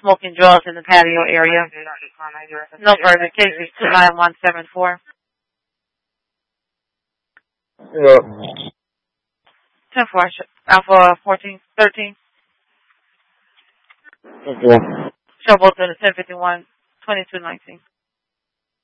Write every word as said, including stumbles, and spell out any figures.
smoking draws in the patio area. No further cases. two nine one seven four. Yeah. ten four. Alpha fourteen thirteen. Okay. Show both in the ten fifty-one twenty-two nineteen.